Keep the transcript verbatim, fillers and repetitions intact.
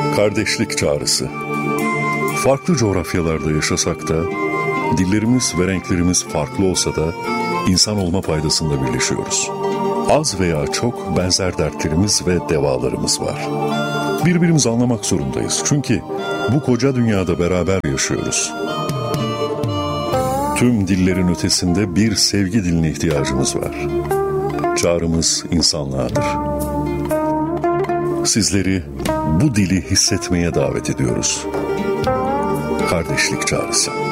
Kardeşlik çağrısı. Farklı coğrafyalarda yaşasak da, dillerimiz ve renklerimiz farklı olsa da insan olma paydasında birleşiyoruz. Az veya çok benzer dertlerimiz ve devalarımız var. Birbirimizi anlamak zorundayız. Çünkü bu koca dünyada beraber yaşıyoruz. Tüm dillerin ötesinde bir sevgi diline ihtiyacımız var. Çağrımız insanlığadır. Sizleri bu dili hissetmeye davet ediyoruz. Kardeşlik çağrısı.